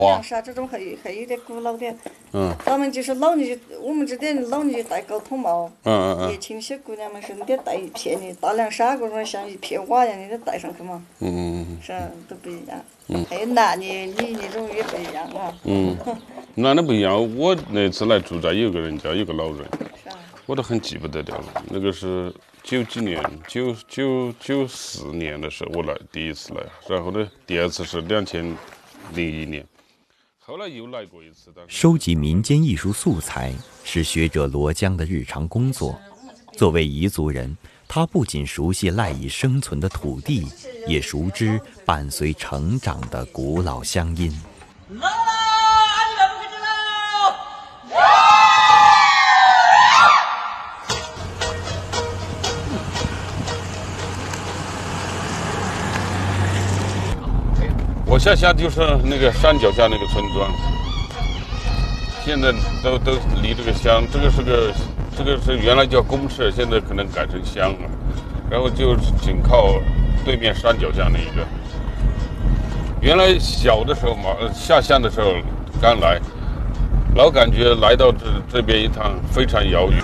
凉沙这种还有点古老点。咱们就是老年，我们这点老年戴高筒帽。年轻些姑娘们是你得戴一片的大凉沙，这种像一片瓦一样，你得戴上去嘛。是都不一样。还有男的、女的这种也不一样啊。 男的不一样。我那次来住宅，有个人家有个老人，我都很记不得了。那个是90几年，94年的时候我来第一次来，然后呢，第二次是2001年。后来又来过一次。 收集民间艺术素材是学者罗江的日常工作。作为彝族人，他不仅熟悉赖以生存的土地，也熟知伴随成长的古老乡音。 我下就是那个山脚下那个村庄，现在都离这个乡，这个是原来叫公社，现在可能改成乡了，然后就紧靠对面山脚下那一个。原来小的时候嘛，下乡的时候刚来，老感觉来到这边一趟非常遥远。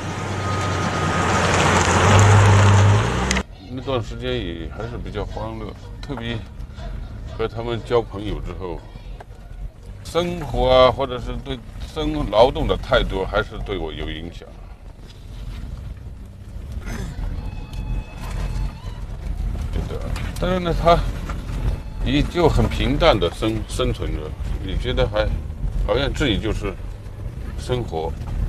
那段时间也还是比较欢乐，特别和他们交朋友之后，生活啊，或者是对劳动的态度，还是对我有影响。对的，但是呢，他也就很平淡的生存着，你觉得还好像自己就是生活。